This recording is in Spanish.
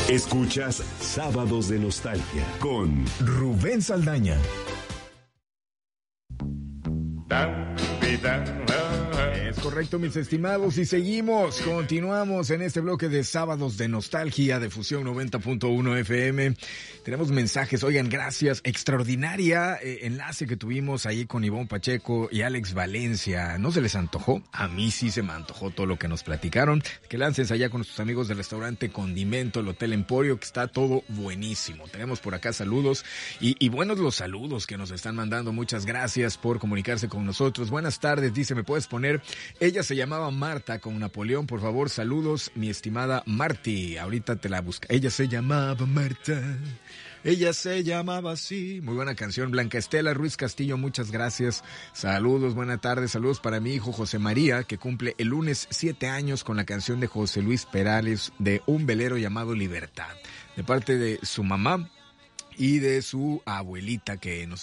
Escuchas Sábados de Nostalgia con Rubén Saldaña. Es correcto, mis estimados, y continuamos en este bloque de Sábados de Nostalgia de Fusión 90.1 FM. Tenemos mensajes, oigan, gracias, extraordinaria enlace que tuvimos ahí con Ivonne Pacheco y Alex Valencia. ¿No se les antojó? A mí sí se me antojó todo lo que nos platicaron. Que lancen allá con sus amigos del restaurante Condimento, el Hotel Emporio, que está todo buenísimo. Tenemos por acá saludos y buenos los saludos que nos están mandando. Muchas gracias por comunicarse con nosotros. Buenas tardes, dice, ¿me puedes poner? Ella se llamaba Marta con Napoleón, por favor, saludos, mi estimada Marti. Ahorita te la busca. Ella se llamaba Marta. Ella se llamaba así. Muy buena canción. Blanca Estela Ruiz Castillo, muchas gracias. Saludos, buena tarde. Saludos para mi hijo José María, que cumple el lunes 7 años con la canción de José Luis Perales de Un velero llamado Libertad. De parte de su mamá y de su abuelita que nos